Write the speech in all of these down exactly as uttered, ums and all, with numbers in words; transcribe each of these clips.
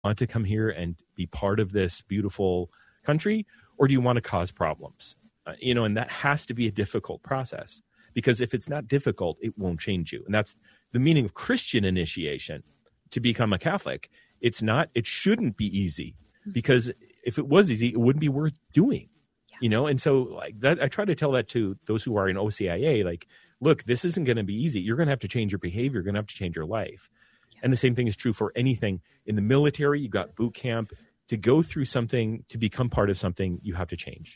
want to come here and be part of this beautiful country, or do you want to cause problems? Uh, you know, and that has to be a difficult process, because if it's not difficult, it won't change you. And that's the meaning of Christian initiation, to become a Catholic. It's not, it shouldn't be easy, because if it was easy, it wouldn't be worth doing, yeah. you know? And so like that, I try to tell that to those who are in O C I A, like, look, this isn't going to be easy. You're going to have to change your behavior. You're going to have to change your life. Yeah. And the same thing is true for anything in the military. You got boot camp. To go through something, to become part of something, you have to change.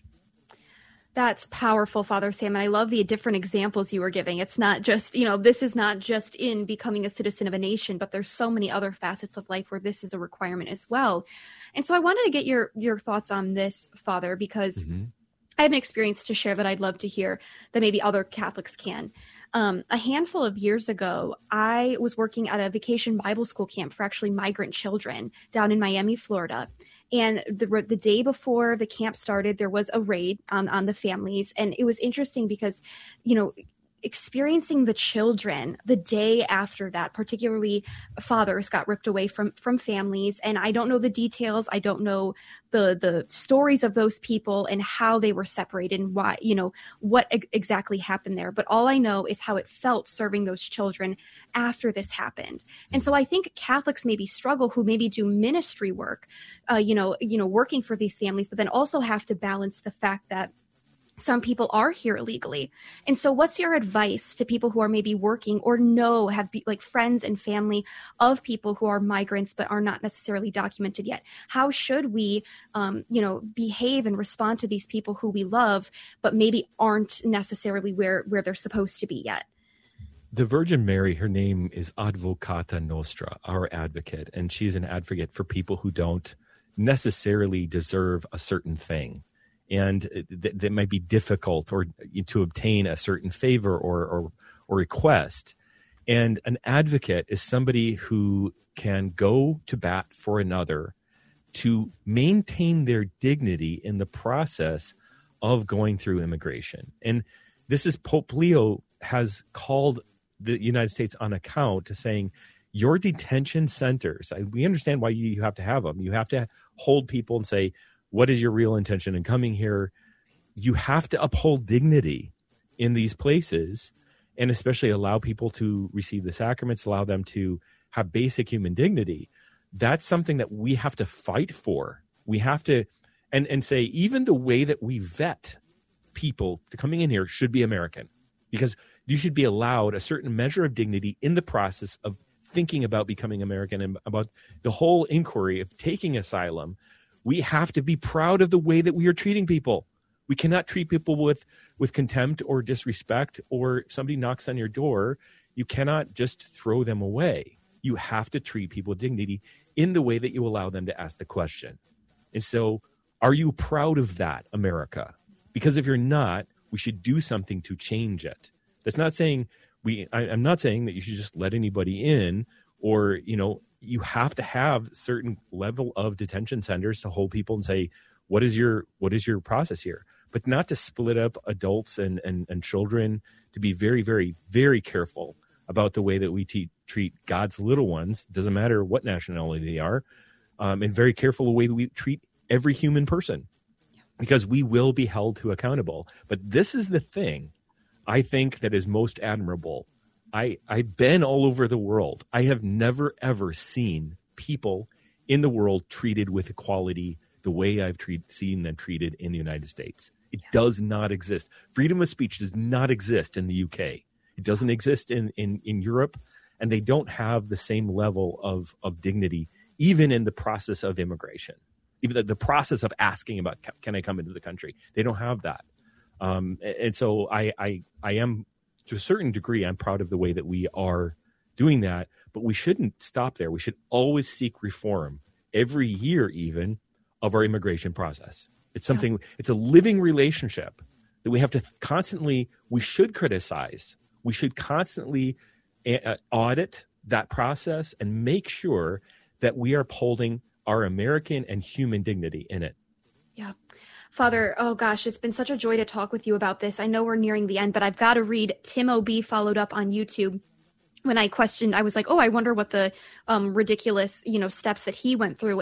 That's powerful, Father Sam. And I love the different examples you were giving. It's not just, you know, this is not just in becoming a citizen of a nation, but there's so many other facets of life where this is a requirement as well. And so I wanted to get your, your thoughts on this, Father, because mm-hmm. I have an experience to share that I'd love to hear that maybe other Catholics can. Um, a handful of years ago, I was working at a vacation Bible school camp for actually migrant children down in Miami, Florida. And the the day before the camp started, there was a raid on, on the families. And it was interesting because, you know, experiencing the children the day after that, particularly fathers got ripped away from, from families. And I don't know the details. I don't know the, the stories of those people and how they were separated and why, you know, what e- exactly happened there. But all I know is how it felt serving those children after this happened. And so I think Catholics maybe struggle who maybe do ministry work, uh, you know, you know, working for these families, but then also have to balance the fact that some people are here illegally. And so what's your advice to people who are maybe working or know, have be, like friends and family of people who are migrants, but are not necessarily documented yet? How should we, um, you know, behave and respond to these people who we love, but maybe aren't necessarily where, where they're supposed to be yet? The Virgin Mary, her name is Advocata Nostra, our advocate. And she's an advocate for people who don't necessarily deserve a certain thing. And th- that might be difficult or to obtain a certain favor or, or or request. And an advocate is somebody who can go to bat for another to maintain their dignity in the process of going through immigration. And this is Pope Leo has called the United States on account to saying, your detention centers, I, we understand why you, you have to have them. You have to hold people and say, what is your real intention in coming here? You have to uphold dignity in these places, and especially allow people to receive the sacraments, allow them to have basic human dignity. That's something that we have to fight for. We have to, and, and say, even the way that we vet people coming in here should be American, because you should be allowed a certain measure of dignity in the process of thinking about becoming American and about the whole inquiry of taking asylum. We have to be proud of the way that we are treating people. We cannot treat people with, with contempt or disrespect, or if somebody knocks on your door, you cannot just throw them away. You have to treat people with dignity in the way that you allow them to ask the question. And so, are you proud of that, America? Because if you're not, we should do something to change it. That's not saying we, I, I'm not saying that you should just let anybody in, or, you know, you have to have certain level of detention centers to hold people and say, what is your, what is your process here? But not to split up adults and, and, and children, to be very, very, very careful about the way that we te- treat God's little ones. Doesn't matter what nationality they are. Um, and very careful the way that we treat every human person, because we will be held to accountable. But this is the thing I think that is most admirable. I, I've been all over the world. I have never, ever seen people in the world treated with equality the way I've treat, seen them treated in the United States. It yeah. does not exist. Freedom of speech does not exist in the U K. It doesn't exist in, in, in Europe, and they don't have the same level of, of dignity, even in the process of immigration, even the, the process of asking about, can I come into the country? They don't have that. Um, and so I, I, I am, to a certain degree, I'm proud of the way that we are doing that, but we shouldn't stop there. We should always seek reform every year, even, of our immigration process. It's something, yeah. it's a living relationship that we have to constantly, we should criticize. We should constantly uh, audit that process and make sure that we are upholding our American and human dignity in it. Yeah. Father, oh gosh, it's been such a joy to talk with you about this. I know we're nearing the end, but I've got to read. Tim O B followed up on YouTube. When I questioned, I was like, oh, I wonder what the um, ridiculous, you know, steps that he went through.